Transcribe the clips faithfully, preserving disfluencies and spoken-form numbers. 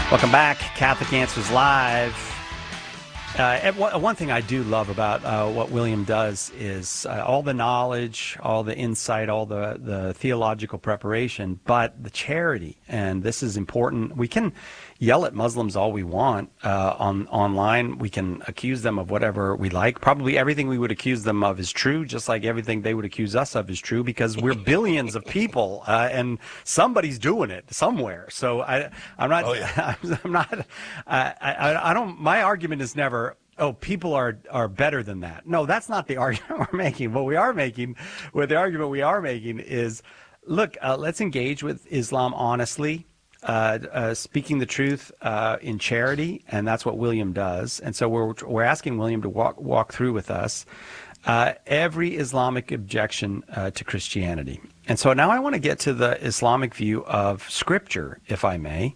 Welcome back, Catholic Answers Live. Uh, one thing I do love about uh, what William does is uh, all the knowledge, all the insight, all the, the theological preparation, but the charity. And this is important. We can yell at Muslims all we want uh, on online. We can accuse them of whatever we like. Probably everything we would accuse them of is true, just like everything they would accuse us of is true, because we're billions of people uh, and somebody's doing it somewhere. So I, I'm not. Oh, yeah. I'm not. Uh, I, I don't. My argument is never, oh, people are, are better than that. No, that's not the argument we're making. What we are making, what the argument we are making is, look, uh, let's engage with Islam honestly, uh, uh, speaking the truth uh, in charity, and that's what William does. And so we're we're asking William to walk walk through with us uh, every Islamic objection uh, to Christianity. And so now I want to get to the Islamic view of Scripture, if I may.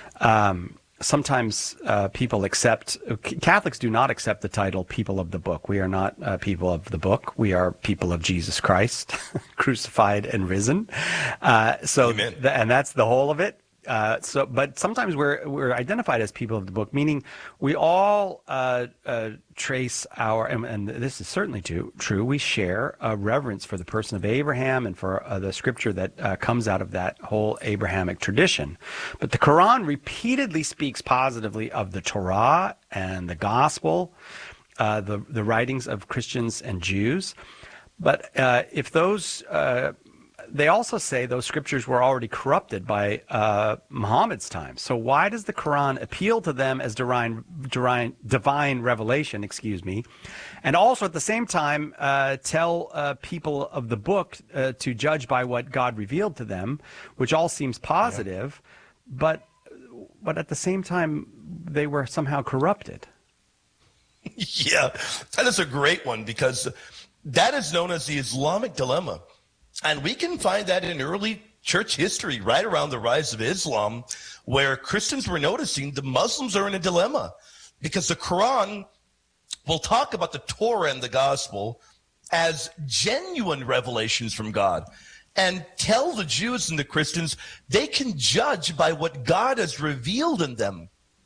Um, Sometimes uh, people accept, Catholics do not accept the title people of the book. We are not uh, people of the book. We are people of Jesus Christ, crucified and risen. Uh, so, th- and that's the whole of it. Uh, so, but sometimes we're we're identified as people of the book, meaning we all uh, uh, trace our, and, and this is certainly true, true, we share a reverence for the person of Abraham and for uh, the scripture that uh, comes out of that whole Abrahamic tradition. But the Quran repeatedly speaks positively of the Torah and the gospel, uh, the, the writings of Christians and Jews. But uh, if those... Uh, They also say those scriptures were already corrupted by uh, Muhammad's time. So why does the Quran appeal to them as divine, divine, divine revelation, excuse me, and also at the same time uh, tell uh, people of the book uh, to judge by what God revealed to them, which all seems positive, yeah. but but at the same time they were somehow corrupted? Yeah, that is a great one, because that is known as the Islamic dilemma. And we can find that in early church history, right around the rise of Islam, where Christians were noticing the Muslims are in a dilemma, because the Quran will talk about the Torah and the gospel as genuine revelations from God, and tell the Jews and the Christians they can judge by what God has revealed in them.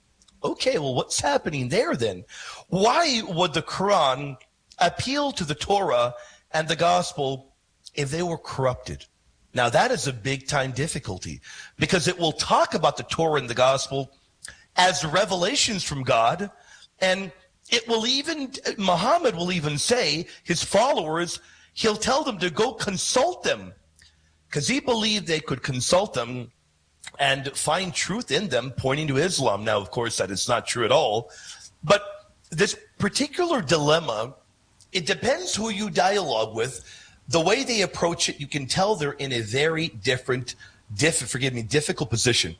Okay, well, what's happening there then? Why would the Quran appeal to the Torah and the gospel if they were corrupted? Now, that is a big-time difficulty, because it will talk about the Torah and the gospel as revelations from God, and it will even, Muhammad will even say, his followers, he'll tell them to go consult them, because he believed they could consult them and find truth in them, pointing to Islam. Now, of course, that is not true at all, but this particular dilemma, it depends who you dialogue with. The way they approach it, you can tell they're in a very different, diff, forgive me, difficult position.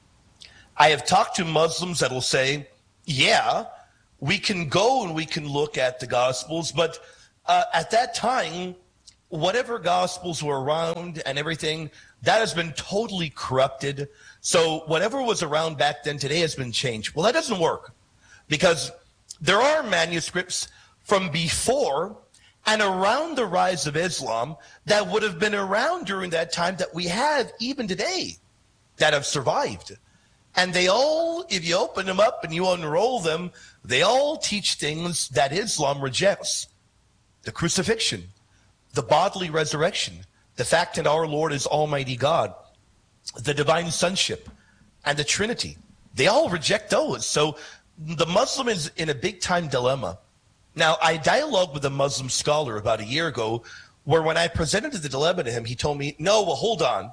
I have talked to Muslims that will say, yeah, we can go and we can look at the Gospels, but uh, at that time, whatever Gospels were around and everything, that has been totally corrupted. So whatever was around back then today has been changed. Well, that doesn't work, because there are manuscripts from before and around the rise of Islam that would have been around during that time that we have even today that have survived. And they all, if you open them up and you unroll them, they all teach things that Islam rejects. The crucifixion, the bodily resurrection, the fact that our Lord is Almighty God, the divine sonship, and the Trinity. They all reject those. So the Muslim is in a big-time dilemma. Now, I dialogued with a Muslim scholar about a year ago, where when I presented the dilemma to him, he told me, no, well, hold on.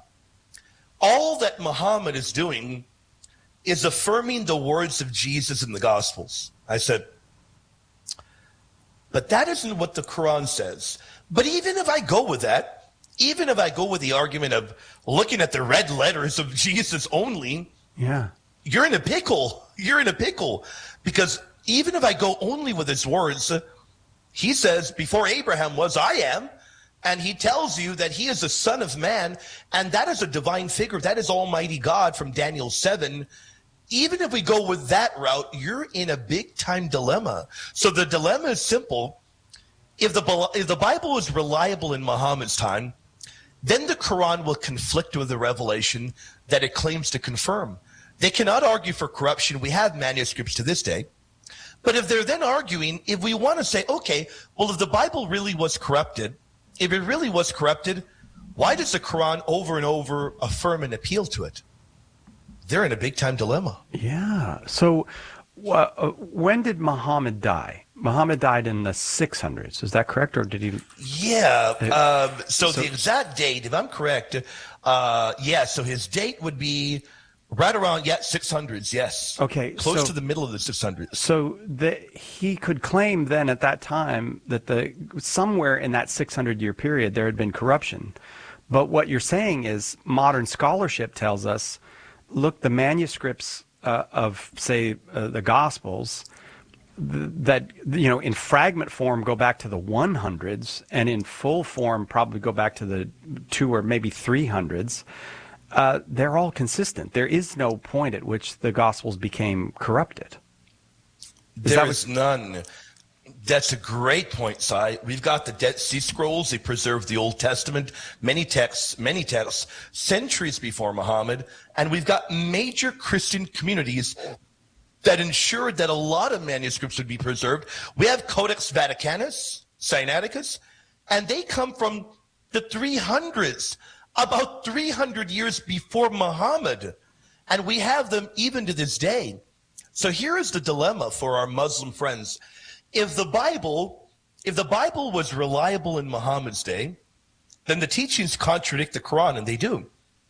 All that Muhammad is doing is affirming the words of Jesus in the Gospels. I said, but that isn't what the Quran says. But even if I go with that, even if I go with the argument of looking at the red letters of Jesus only, yeah, you're in a pickle. You're in a pickle, because even if I go only with his words, he says, before Abraham was, I am. And he tells you that he is the Son of Man, and that is a divine figure. That is Almighty God from Daniel seven. Even if we go with that route, you're in a big-time dilemma. So the dilemma is simple. If the, if the Bible is reliable in Muhammad's time, then the Quran will conflict with the revelation that it claims to confirm. They cannot argue for corruption. We have manuscripts to this day. But if they're then arguing, if we want to say, okay, well, if the Bible really was corrupted, if it really was corrupted, why does the Quran over and over affirm and appeal to it? They're in a big-time dilemma. Yeah. So uh, when did Muhammad die? Muhammad died in the six hundreds. Is that correct, or did he? Yeah. Uh, so, so the exact date, if I'm correct, uh, yeah, so his date would be right around, yeah, six hundreds, yes. Okay. Close so, to the middle of the six hundreds. So the, he could claim then at that time that the somewhere in that six hundred year period there had been corruption. But what you're saying is modern scholarship tells us, look, the manuscripts uh, of, say, uh, the Gospels, th- that, you know, in fragment form go back to the hundreds, and in full form probably go back to the two or maybe three hundreds. Uh, they're all consistent. There is no point at which the Gospels became corrupted. Is there is what... none. That's a great point, Si. We've got the Dead Sea Scrolls. They preserved the Old Testament, many texts, many texts, centuries before Muhammad. And we've got major Christian communities that ensured that a lot of manuscripts would be preserved. We have Codex Vaticanus, Sinaiticus, and they come from the three hundreds, about three hundred years before Muhammad. And we have them even to this day. So here is the dilemma for our Muslim friends. If the Bible, if the Bible was reliable in Muhammad's day, then the teachings contradict the Quran, and they do.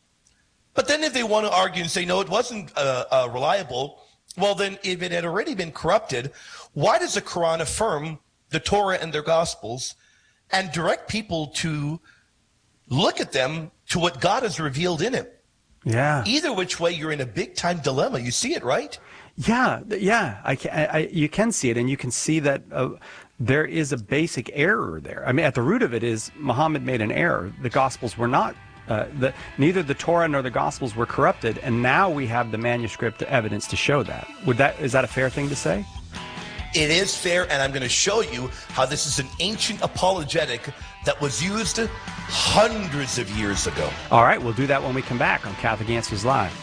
But then if they want to argue and say, no, it wasn't uh, uh, reliable, well, then if it had already been corrupted, why does the Quran affirm the Torah and their Gospels and direct people to look at them to what God has revealed in it? Yeah. Either which way, you're in a big-time dilemma. You see it, right? Yeah, yeah, I, can, I, you can see it, and you can see that uh, there is a basic error there. I mean, at the root of it is Muhammad made an error. The Gospels were not, uh, the, neither the Torah nor the Gospels were corrupted, and now we have the manuscript evidence to show that. Would that is that a fair thing to say? It is fair, and I'm going to show you how this is an ancient apologetic that was used hundreds of years ago. All right, we'll do that when we come back on Catholic Answers Live.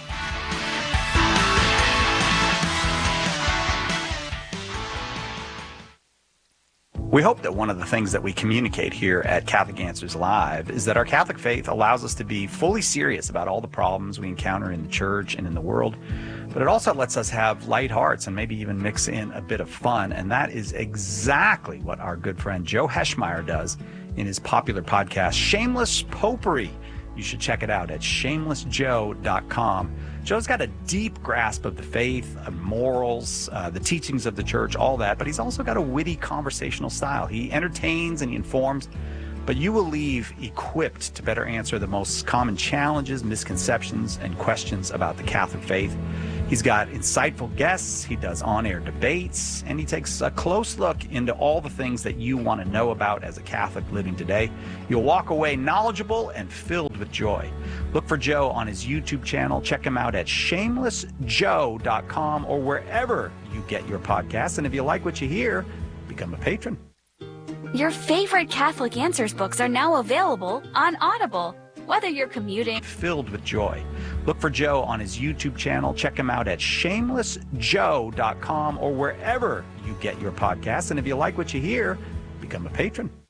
We hope that one of the things that we communicate here at Catholic Answers Live is that our Catholic faith allows us to be fully serious about all the problems we encounter in the church and in the world, but it also lets us have light hearts and maybe even mix in a bit of fun, and that is exactly what our good friend Joe Heschmeyer does in his popular podcast, Shameless Popery. You should check it out at shameless joe dot com. Joe's got a deep grasp of the faith, of morals, uh, the teachings of the church, all that, but he's also got a witty conversational style. He entertains and he informs, but you will leave equipped to better answer the most common challenges, misconceptions, and questions about the Catholic faith. He's got insightful guests, he does on-air debates, and he takes a close look into all the things that you want to know about as a Catholic living today. You'll walk away knowledgeable and filled with joy. Look for Joe on his YouTube channel. Check him out at shameless joe dot com or wherever you get your podcasts. And if you like what you hear, become a patron. Your favorite Catholic Answers books are now available on Audible. Whether you're commuting, filled with joy. Look for Joe on his YouTube channel. Check him out at shameless joe dot com or wherever you get your podcasts. And if you like what you hear, become a patron.